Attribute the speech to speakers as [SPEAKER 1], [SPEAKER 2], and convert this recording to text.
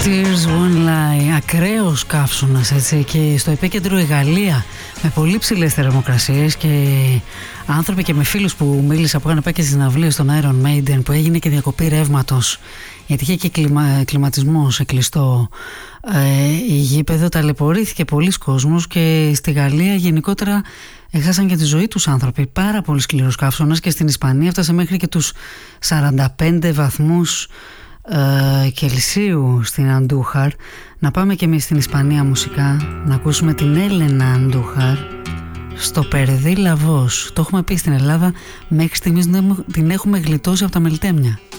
[SPEAKER 1] Tears Won't Lie, ακραίος καύσωνας, έτσι, και στο επίκεντρο η Γαλλία με πολύ ψηλές θερμοκρασίες και άνθρωποι, και με φίλους που μίλησα που είχαν πάει και στις συναυλίες των Iron Maiden, που έγινε και διακοπή ρεύματος γιατί είχε και κλιματισμό σε κλειστό γήπεδο. Ταλαιπωρήθηκε πολλοί κόσμος και στη Γαλλία γενικότερα έχασαν και τη ζωή τους άνθρωποι. Πάρα πολύ σκληρός καύσωνας και στην Ισπανία έφτασε μέχρι και τους 45 βαθμούς Κελσίου στην Αντούχαρ. Να πάμε και εμείς στην Ισπανία μουσικά, να ακούσουμε την Έλενα Αντούχαρ στο Περδί Λαβός. Το έχουμε πει στην Ελλάδα, μέχρι στιγμής την έχουμε γλιτώσει από τα μελτέμια.